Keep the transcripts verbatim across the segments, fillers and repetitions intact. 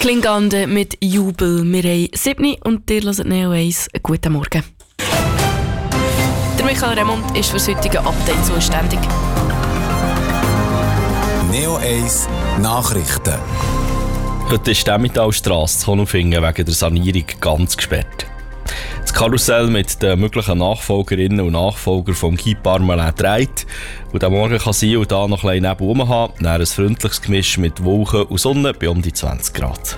Klingande mit Jubel. Wir haben sieben und ihr hört Neo eins. Guten Morgen. Der Michael Remund ist für das heutige Update zuständig. Neo eins Nachrichten. Heute ist die Emmentalstrasse zu Konolfingen wegen der Sanierung ganz gesperrt. Das Karussell mit den möglichen Nachfolgerinnen und Nachfolgern vom Guy Parmelin dreht. Und am Morgen kann sie und da noch ein bisschen Nebel haben, dann ein freundliches Gemisch mit Wolken und Sonne bei um die zwanzig Grad.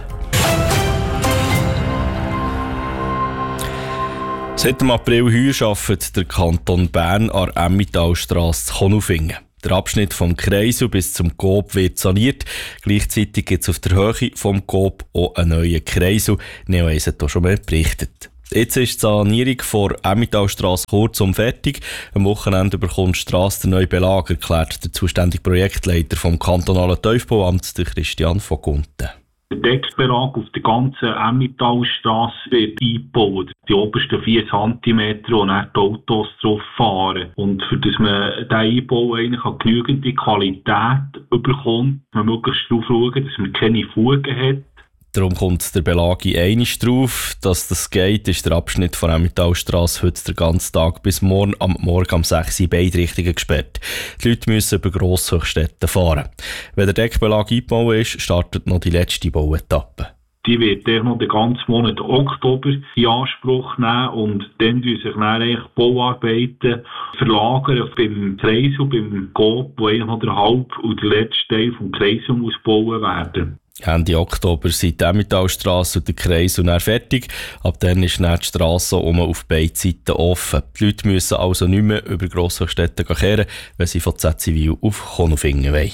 Seit dem April heuer arbeitet der Kanton Bern an der Emmentalstrasse zu Konolfingen. Der Abschnitt vom Kreisel bis zum Coop wird saniert. Gleichzeitig gibt es auf der Höhe vom Coop auch einen neuen Kreisel. Neo eins hat hier schon mal berichtet. Jetzt ist die Sanierung der Emmentalstrasse kurzum fertig. Am Wochenende bekommt die Strasse den neuen Belag, erklärt der zuständige Projektleiter vom kantonalen Tiefbauamt, der Christian von Gunten. Der Deckbelag auf der ganzen Emmentalstrasse wird eingebaut. Die obersten vier Zentimeter, wo dann die Autos drauf fahren. Und für das man diesen Einbau eigentlich an genügende Qualität bekommt, man möglichst darauf schauen, dass man keine Fugen hat. Darum kommt der Belag in einmal drauf. Dass das geht, ist der Abschnitt von Emmentalstrasse heute den ganzen Tag bis morgen am Morgen um sechs Uhr in beide Richtungen gesperrt. Die Leute müssen über Grosshöchstädte fahren. Wenn der Deckbelag eingebaut ist, startet noch die letzte Bauetappe. Die wird dann noch den ganzen Monat Oktober in Anspruch nehmen und dann tun sich dann eigentlich Bauarbeiten verlagern beim Kreisel, beim Coop, wo eigentlich noch der Halb- und der letzte Teil vom Kreisel muss gebaut werden. Ende Oktober sind die Emmentalstrasse und der Kreisel dann fertig. Ab dann ist dann die Strasse um auf beiden Seiten offen. Die Leute müssen also nicht mehr über Grosshöchstädte kehren, wenn sie von Zäziwil auf Konolfingen wollen.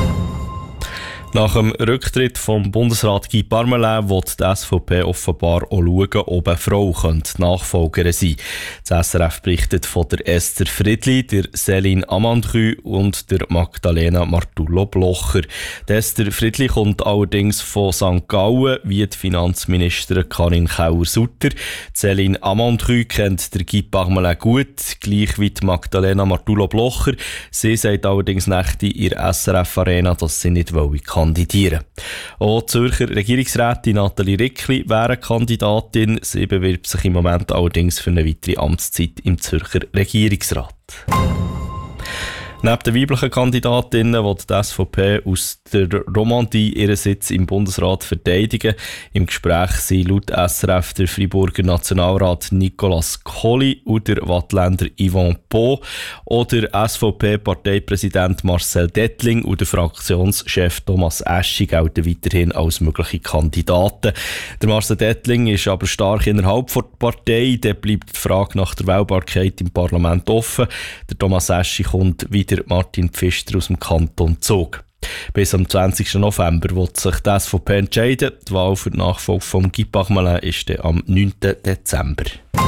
Nach dem Rücktritt vom Bundesrat Guy Parmelin will die S V P offenbar auch schauen, ob eine Frau die Nachfolgerin sein könnte. Das S R F berichtet von der Esther Friedli, der Céline Amandru und der Magdalena Martullo-Blocher. Die Esther Friedli kommt allerdings von Sankt Gallen, wie die Finanzministerin Karin Kauer-Sutter. Céline Amandru kennt der Guy Parmelin gut, gleich wie die Magdalena Martullo-Blocher. Sie sagt allerdings nicht in der S R F-Arena, dass sie nicht wollen kandidieren. Auch die Zürcher Regierungsrätin Nathalie Rickli wäre Kandidatin. Sie bewirbt sich im Moment allerdings für eine weitere Amtszeit im Zürcher Regierungsrat. Neben den weiblichen Kandidatinnen will die S V P aus der Romandie ihren Sitz im Bundesrat verteidigen. Im Gespräch sind laut S R F der Freiburger Nationalrat Nicolas Colli und der Wattländer Yvon Po oder S V P-Parteipräsident Marcel Dettling und der Fraktionschef Thomas Eschi gelten weiterhin als mögliche Kandidaten. Der Marcel Dettling ist aber stark innerhalb der Partei. Dort bleibt die Frage nach der Wählbarkeit im Parlament offen. Der Thomas Eschi kommt wieder Martin Pfister aus dem Kanton Zug. Bis am zwanzigsten November wird sich die S V P entscheiden. Die Wahl für die Nachfolge von Guy Parmelin ist dann am neunten Dezember.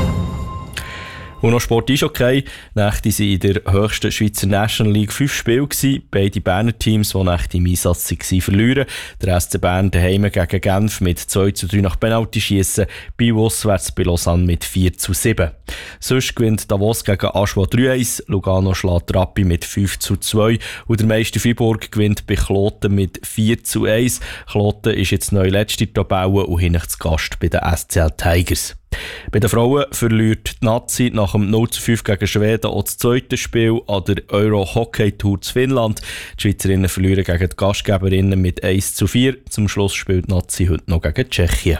Und noch Sport ist okay. Nächte waren in der höchsten Schweizer National League fünf Spiele gewesen. Beide Berner Teams, die Nächte im Einsatz waren, verlieren. Der S C Bern daheim gegen Genf mit zwei zu drei nach Penaltyschiessen, bei auswärts bei Lausanne mit vier zu sieben. Sonst gewinnt Davos gegen Aschua drei eins, Lugano schlägt Rappi mit fünf zu zwei und der Meister Freiburg gewinnt bei Kloten mit vier zu eins. Kloten ist jetzt neu letzte Tabelle und hinten zu Gast bei den S C L Tigers. Bei den Frauen verliert die Nazi nach dem null zu fünf gegen Schweden auch das zweite Spiel an der Euro-Hockey-Tour zu Finnland. Die Schweizerinnen verlieren gegen die Gastgeberinnen mit eins zu vier. Zum Schluss spielt die Nazi heute noch gegen Tschechien.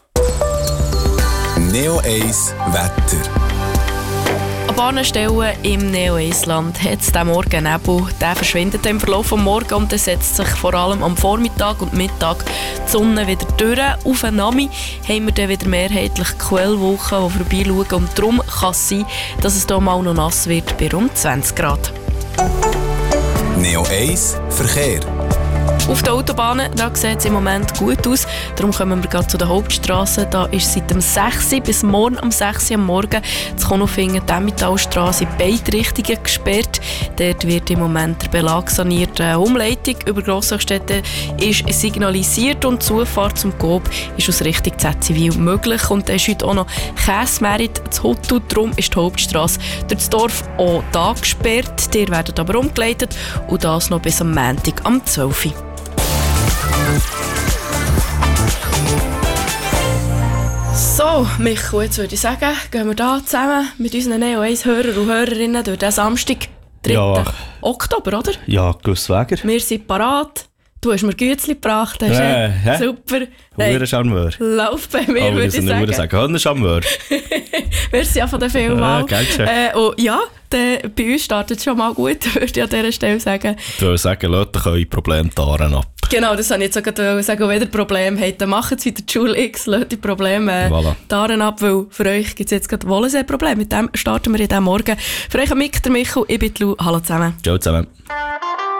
Neo eins Wetter. An paar Stellen im Neo eins Land hat es diesen Morgen Nebel. Der verschwindet im Verlauf des Morgens und der setzt sich vor allem am Vormittag und Mittag die Sonne wieder durch. Auf den Nami haben wir dann wieder mehrheitlich Quellwolken, die vorbeischauen. Und darum kann es sein, dass es hier mal noch nass wird bei rund zwanzig Grad. Neo eins Verkehr. Auf den Autobahnen da sieht es im Moment gut aus. Darum kommen wir gerade zu der Hauptstrasse. Da ist seit dem sechs Uhr bis morgen um sechs Uhr am Morgen zu Konolfingen die Emmentalstrasse in beide Richtungen gesperrt. Dort wird im Moment der Belag saniert. Eine Umleitung über Grosshöchstädte ist signalisiert und die Zufahrt zum Coop ist aus Richtung Zäziwil möglich. Und da ist heute auch noch Käsmerit zu Huttu. Darum ist die Hauptstrasse durch das Dorf auch da gesperrt. Die werden aber umgeleitet und das noch bis am Montag am zwölf Uhr. So, Michael, jetzt würde ich sagen, gehen wir da zusammen mit unseren Neo eins Hörer und Hörerinnen durch den Samstag, dritten Ja. Oktober, oder? Ja, gewiss Weger. Wir sind parat. Du hast mir Gützli gebracht. Hast Äh, hä? Super. Hure Charmeur. Lauf bei mir, Oh, würde wir ich sind nicht sagen. sagen. Hörner Charmeur. Merci ja von der vielmal. Ja, gell, schön. äh, und ja, der, bei uns startet es schon mal gut, würde ich an dieser Stelle sagen. Ich würde sagen, lasst euch eure Probleme daran ab. Genau, das wollte ich jetzt sogar sagen. Und wenn ihr Probleme habt, dann macht es wie der Schule X, lasst die Probleme äh, Voilà. daran ab, weil für euch gibt es jetzt gerade wohl ein Problem. Mit dem starten wir in diesem Morgen. Für euch am Mick, der Michael, ich bin die Lu. Hallo zusammen. Ciao zusammen.